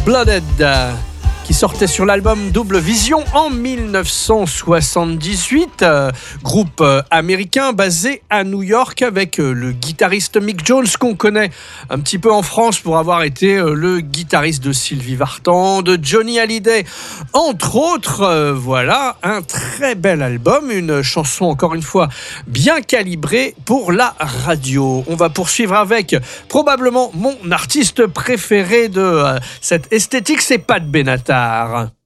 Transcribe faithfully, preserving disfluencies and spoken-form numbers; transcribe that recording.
Blooded, qui sortait sur l'album Double Vision en dix-neuf cent soixante-dix-huit, euh, groupe euh, américain basé à New York avec euh, le guitariste Mick Jones, qu'on connaît un petit peu en France pour avoir été euh, le guitariste de Sylvie Vartan, de Johnny Hallyday, entre autres. Euh, voilà, un très bel album, une chanson encore une fois bien calibrée pour la radio. On va poursuivre avec probablement mon artiste préféré de euh, cette esthétique, c'est Pat Benatar.